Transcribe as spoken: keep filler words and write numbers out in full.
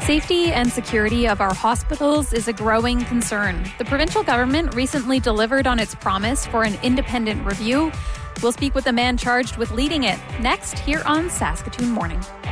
Safety and security of our hospitals is a growing concern. The provincial government recently delivered on its promise for an independent review. We'll speak with the man charged with leading it next here on Saskatoon Morning.